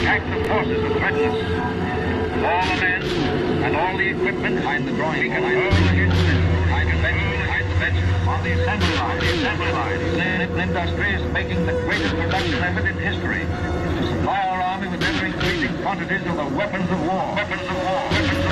active forces that threaten us. All the men and all the equipment behind the drawing board, behind the bench, on the assembly line. Flint Industries is making the greatest production effort in history to supply our army with ever-increasing quantities of the weapons of war.